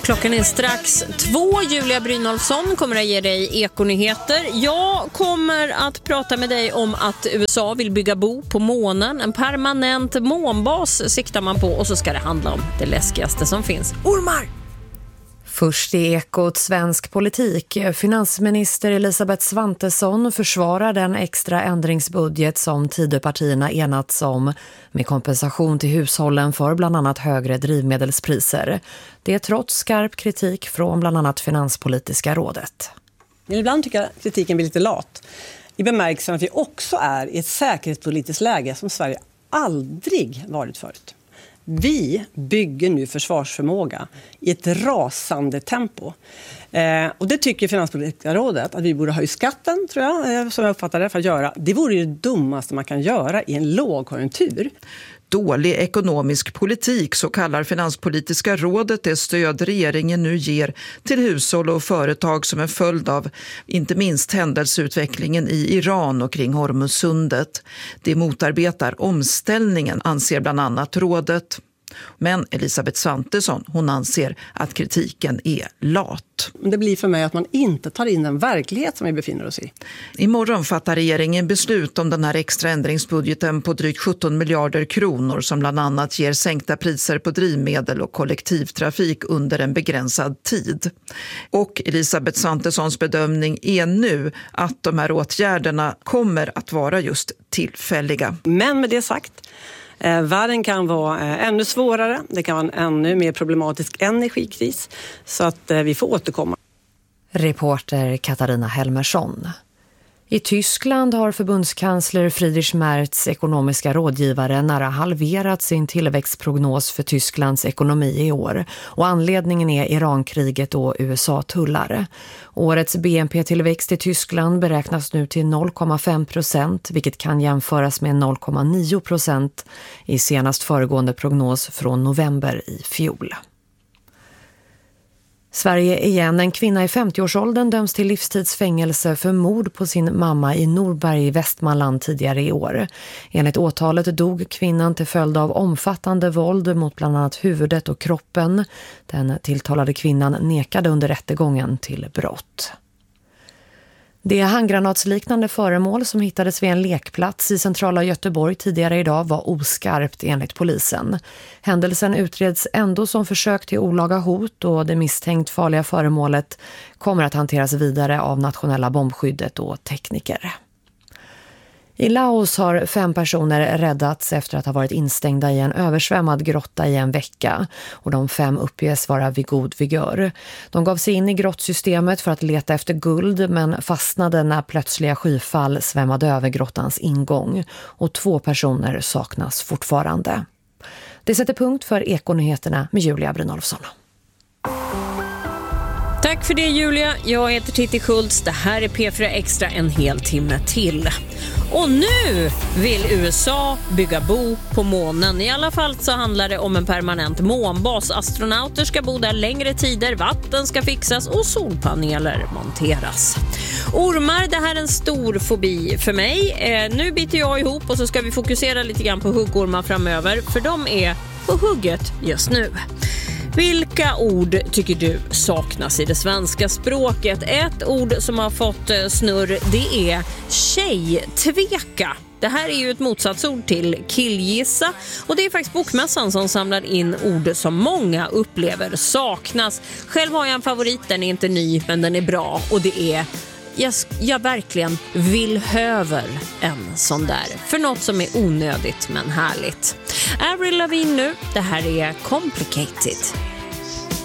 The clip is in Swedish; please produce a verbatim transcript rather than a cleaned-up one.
Klockan är strax två. Julia Brynolfsson kommer att ge dig ekonyheter. Jag kommer att prata med dig om att U S A vill bygga bo på månen. En permanent månbas siktar man på, och så ska det handla om det läskigaste som finns. Ormar! Först i Ekot svensk politik. Finansminister Elisabeth Svantesson försvarar den extra ändringsbudget som Tidöpartierna enats om med kompensation till hushållen för bland annat högre drivmedelspriser. Det är trots skarp kritik från bland annat Finanspolitiska rådet. Ibland tycker jag att kritiken blir lite lat. I bemärkelsen att vi också är i ett säkerhetspolitiskt läge som Sverige aldrig varit förut. Vi bygger nu försvarsförmåga i ett rasande tempo. Eh, och det tycker Finanspolitiska rådet att vi borde höja skatten, tror jag, eh, som jag uppfattar det, för att göra. Det vore ju det dummaste man kan göra i en lågkonjunktur. Dålig ekonomisk politik, så kallar Finanspolitiska rådet det stöd regeringen nu ger till hushåll och företag som en följd av inte minst händelseutvecklingen i Iran och kring Hormuzsundet. Det motarbetar omställningen, anser bland annat rådet. Men Elisabeth Svantesson, hon anser att kritiken är lat. Det blir för mig att man inte tar in den verklighet som vi befinner oss i. Imorgon fattar regeringen beslut om den här extra ändringsbudgeten på drygt sjutton miljarder kronor som bland annat ger sänkta priser på drivmedel och kollektivtrafik under en begränsad tid. Och Elisabeth Svantessons bedömning är nu att de här åtgärderna kommer att vara just tillfälliga. Men med det sagt, Eh, världen kan vara eh, ännu svårare. Det kan vara en ännu mer problematisk energikris. Så att eh, vi får återkomma. Reporter Katarina Helmersson. I Tyskland har förbundskansler Friedrich Merz ekonomiska rådgivare nära halverat sin tillväxtprognos för Tysklands ekonomi i år. Och anledningen är Irankriget och U S A-tullar. Årets B N P-tillväxt i Tyskland beräknas nu till noll komma fem procent, vilket kan jämföras med noll komma nio procent i senast föregående prognos från november i fjol. Sverige igen. En kvinna i femtioårsåldern döms till livstidsfängelse för mord på sin mamma i Norberg i Västmanland tidigare i år. Enligt åtalet dog kvinnan till följd av omfattande våld mot bland annat huvudet och kroppen. Den tilltalade kvinnan nekade under rättegången till brott. Det handgranatsliknande föremål som hittades vid en lekplats i centrala Göteborg tidigare idag var oskarpt enligt polisen. Händelsen utreds ändå som försök till olaga hot, och det misstänkt farliga föremålet kommer att hanteras vidare av nationella bombskyddet och tekniker. I Laos har fem personer räddats efter att ha varit instängda i en översvämmad grotta i en vecka, och de fem uppges vara vid god vigör. De gav sig in i grottsystemet för att leta efter guld, men fastnade när plötsliga skyfall svämmade över grottans ingång, och två personer saknas fortfarande. Det sätter punkt för Ekonyheterna med Julia Brynolfsson. Tack för det, Julia. Jag heter Titti Schultz. Det här är P fyra Extra en hel timme till. Och nu vill U S A bygga bo på månen. I alla fall så handlar det om en permanent månbas. Astronauter ska bo där längre tider, vatten ska fixas och solpaneler monteras. Ormar, det här är en stor fobi för mig. Eh, nu biter jag ihop och så ska vi fokusera lite grann på huggormar framöver. För de är på hugget just nu. Vilka ord tycker du saknas i det svenska språket? Ett ord som har fått snurr, det är tjejtveka. Det här är ju ett motsatsord till killgissa, och det är faktiskt Bokmässan som samlar in ord som många upplever saknas. Själv har jag en favorit, den är inte ny men den är bra, och det är jag, jag verkligen vill höver en sån där. För något som är onödigt men härligt. Avril Lavigne nu, det här är Complicated.